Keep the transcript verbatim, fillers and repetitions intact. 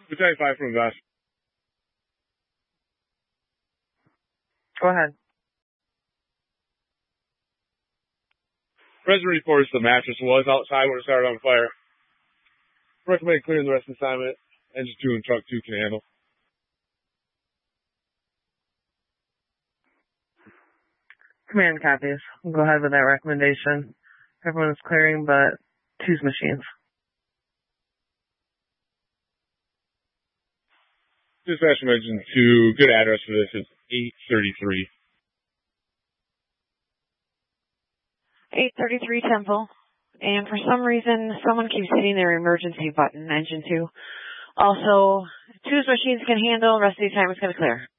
Lieutenant five from West. Go ahead. President reports the mattress was outside when it started on fire. Recommend clearing the rest of the assignment. Engine two and truck two can handle. Command copies. We'll go ahead with that recommendation. Everyone is clearing but two's machines. Dispatch from engine two. Good address for this is eight thirty-three. eight thirty-three Temple. And for some reason, someone keeps hitting their emergency button, engine two. Also, two's machines can handle, rest of the time it's going to clear.